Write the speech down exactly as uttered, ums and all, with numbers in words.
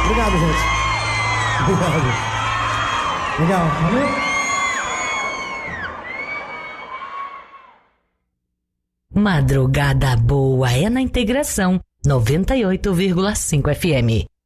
Obrigado, gente. Obrigado. Legal, valeu? Madrugada boa é na integração noventa e oito vírgula cinco F M.